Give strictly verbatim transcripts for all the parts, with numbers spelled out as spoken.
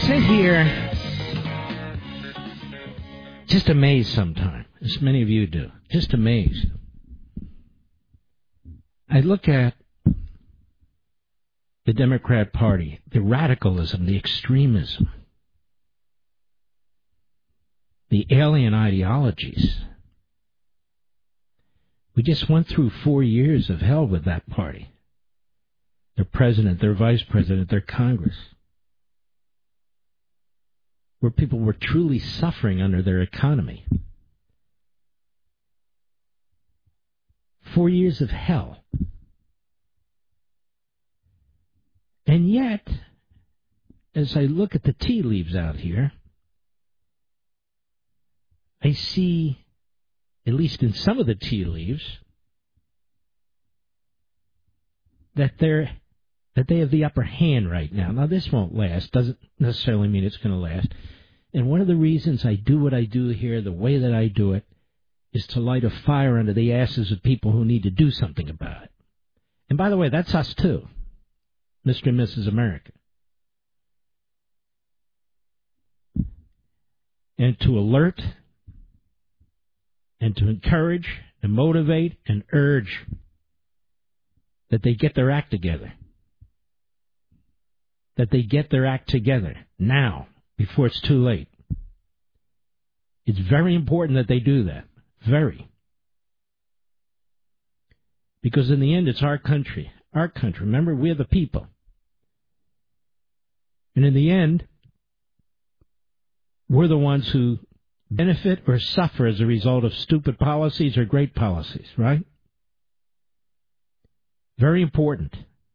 sit here just amazed sometimes, as many of you do, just amazed. I look at the Democrat Party, the radicalism, the extremism, the alien ideologies. We just went through four years of hell with that party. Their president, their vice president, their Congress, where people were truly suffering under their economy. Four years of hell. And yet, as I look at the tea leaves out here, I see, at least in some of the tea leaves, that they're that they have the upper hand right now. Now, this won't last. Doesn't necessarily mean it's going to last. And one of the reasons I do what I do here, the way that I do it, is to light a fire under the asses of people who need to do something about it. And by the way, that's us too, Mister and Missus America. And to alert and to encourage and motivate and urge that they get their act together. That they get their act together now, before it's too late. It's very important that they do that. Very. Because in the end, it's our country. Our country. Remember, we're the people. And in the end, we're the ones who benefit or suffer as a result of stupid policies or great policies, right? Very important.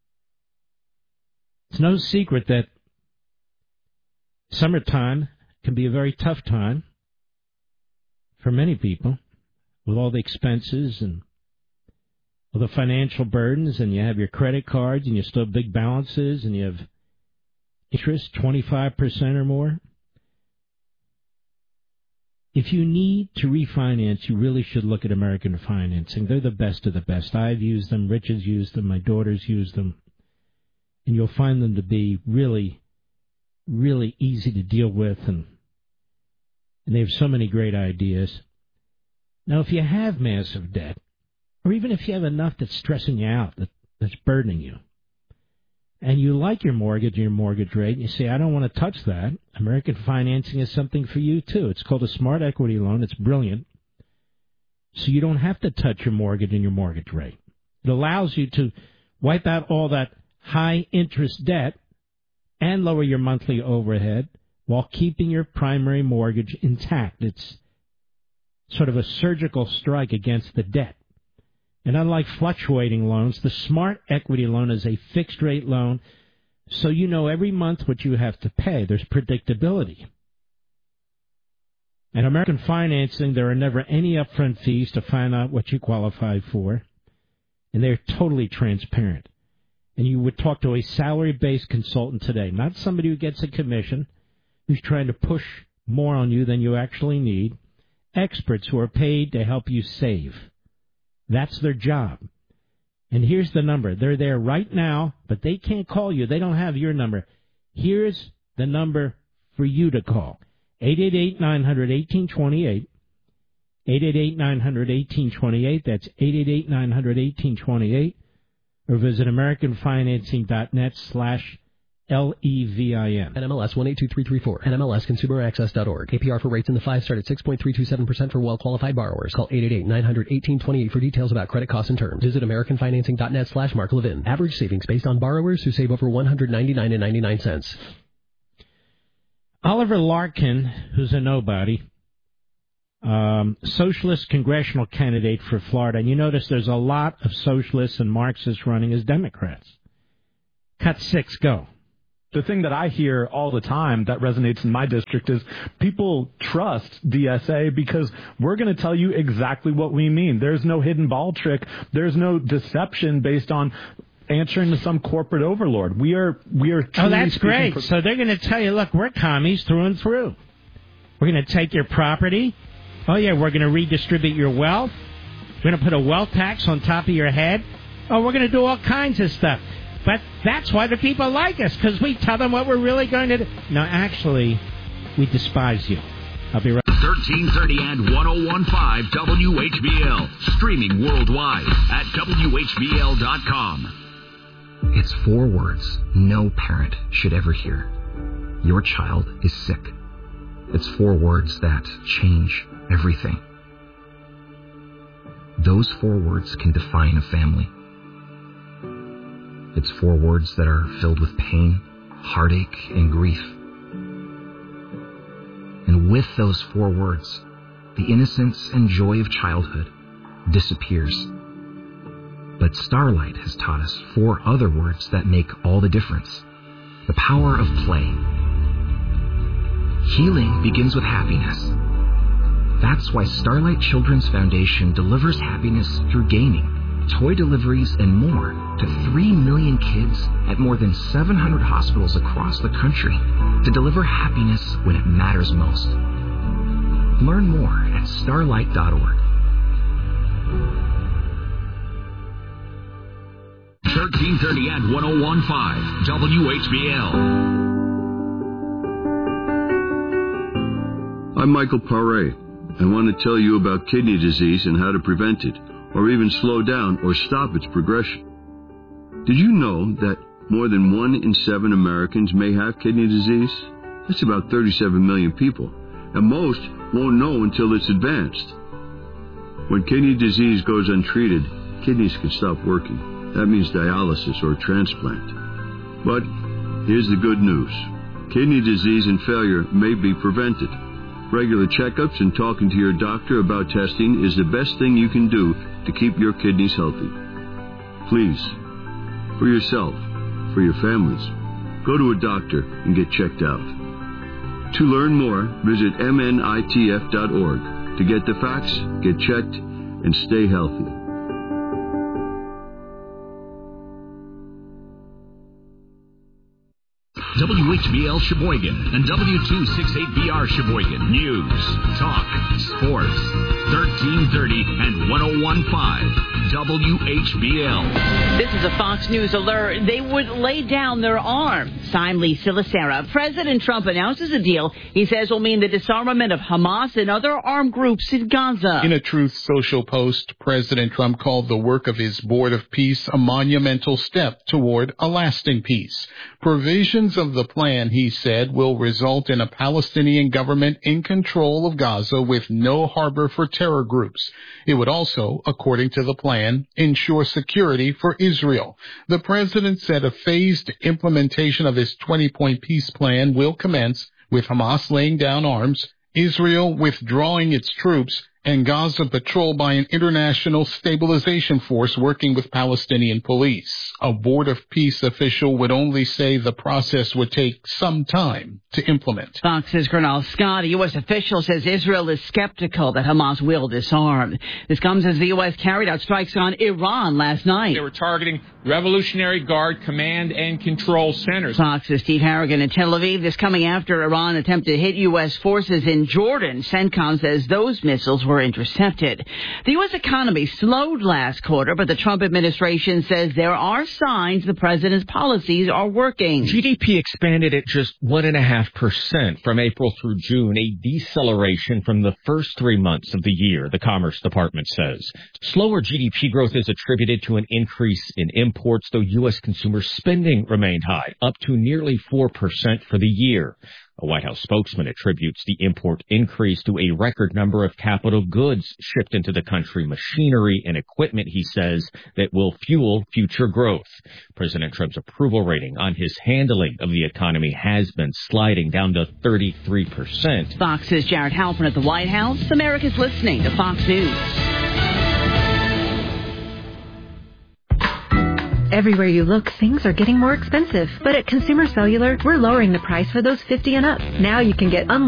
It's no secret that summertime can be a very tough time for many people with all the expenses and all the financial burdens, and you have your credit cards and you still have big balances and you have interest twenty-five percent or more. If you need to refinance, you really should look at American Financing. They're the best of the best. I've used them. Rich has used them. My daughters use them. And you'll find them to be really, really easy to deal with. And, and they have so many great ideas. Now, if you have massive debt, or even if you have enough that's stressing you out, that, that's burdening you, and you like your mortgage and your mortgage rate, and you say, I don't want to touch that, American Financing is something for you, too. It's called a smart equity loan. It's brilliant. So you don't have to touch your mortgage and your mortgage rate. It allows you to wipe out all that high-interest debt and lower your monthly overhead while keeping your primary mortgage intact. It's sort of a surgical strike against the debt. And unlike fluctuating loans, the smart equity loan is a fixed-rate loan, so you know every month what you have to pay. There's predictability. In American Financing, there are never any upfront fees to find out what you qualify for, and they're totally transparent. And you would talk to a salary-based consultant today, not somebody who gets a commission, who's trying to push more on you than you actually need. Experts who are paid to help you save. That's their job. And here's the number. They're there right now, but they can't call you. They don't have your number. Here's the number for you to call. eight eight eight, nine hundred, eighteen twenty-eight. eight eight eight, nine hundred, eighteen twenty-eight. That's eight eight eight, nine hundred, eighteen twenty-eight. Or visit americanfinancing.net slash L E V I N. N M L S one eight two three three four. N M L S consumer access dot org. A P R for rates in the five start at six point three two seven percent for well-qualified borrowers. Call eight eight eight, nine hundred, eighteen twenty-eight for details about credit costs and terms. Visit americanfinancing.net slash Mark Levin. Average savings based on borrowers who save over one hundred ninety-nine dollars and ninety-nine cents. Oliver Larkin, who's a nobody, um, socialist congressional candidate for Florida. And you notice there's a lot of socialists and Marxists running as Democrats. Cut six, go. The thing that I hear all the time that resonates in my district is people trust D S A because we're going to tell you exactly what we mean. There's no hidden ball trick. There's no deception based on answering to some corporate overlord. We are we are. Oh, that's great. For- so they're going to tell you, look, we're commies through and through. We're going to take your property. Oh, yeah, we're going to redistribute your wealth. We're going to put a wealth tax on top of your head. Oh, we're going to do all kinds of stuff. But that's why the people like us, because we tell them what we're really going to do. No, actually, we despise you. I'll be right back. thirteen thirty and one oh one point five W H B L. Streaming worldwide at W H B L dot com. It's four words no parent should ever hear. Your child is sick. It's four words that change everything. Those four words can define a family. It's four words that are filled with pain, heartache, and grief. And with those four words, the innocence and joy of childhood disappears. But Starlight has taught us four other words that make all the difference. The power of play. Healing begins with happiness. That's why Starlight Children's Foundation delivers happiness through gaming, toy deliveries, and more to three million kids at more than seven hundred hospitals across the country to deliver happiness when it matters most. Learn more at starlight dot org. thirteen thirty and one oh one point five W H B L. I'm Michael Paré. I want to tell you about kidney disease and how to prevent it, or even slow down or stop its progression. Did you know that more than one in seven Americans may have kidney disease? That's about thirty-seven million people, and most won't know until it's advanced. When kidney disease goes untreated, kidneys can stop working. That means dialysis or transplant. But here's the good news. Kidney disease and failure may be prevented. Regular checkups and talking to your doctor about testing is the best thing you can do to keep your kidneys healthy. Please, for yourself, for your families, go to a doctor and get checked out. To learn more, visit M N I T F dot org to get the facts, get checked, and stay healthy. W H B L Sheboygan and W two sixty-eight B R Sheboygan. News, talk, sports. thirteen thirty and one oh one point five W H B L. This is a Fox News alert. They would lay down their arms. I'm Lee Silasera. President Trump announces a deal he says will mean the disarmament of Hamas and other armed groups in Gaza. In a Truth Social post, President Trump called the work of his Board of Peace a monumental step toward a lasting peace. Provisions of the plan, he said, will result in a Palestinian government in control of Gaza with no harbor for terror groups. It would also, according to the plan, ensure security for Israel. The president said a phased implementation of his twenty-point peace plan will commence with Hamas laying down arms, Israel withdrawing its troops, and Gaza patrolled by an international stabilization force working with Palestinian police. A Board of Peace official would only say the process would take some time to implement. Fox's Colonel Scott, a U S official, says Israel is skeptical that Hamas will disarm. This comes as the U S carried out strikes on Iran last night. They were targeting Revolutionary Guard command and control centers. Fox's Steve Harrigan in Tel Aviv. This coming after Iran attempted to hit U S forces in Jordan. CENTCOM says those missiles were intercepted. The U S economy slowed last quarter, but the Trump administration says there are signs the president's policies are working. G D P expanded at just one point five percent from April through June, a deceleration from the first three months of the year, the Commerce Department says. Slower G D P growth is attributed to an increase in imports, though U S consumer spending remained high, up to nearly four percent for the year. A White House spokesman attributes the import increase to a record number of capital goods shipped into the country, machinery and equipment, he says, that will fuel future growth. President Trump's approval rating on his handling of the economy has been sliding down to thirty-three percent. Fox's Jared Halpern at the White House. America's listening to Fox News. Everywhere you look, things are getting more expensive. But at Consumer Cellular, we're lowering the price for those fifty and up. Now you can get unlimited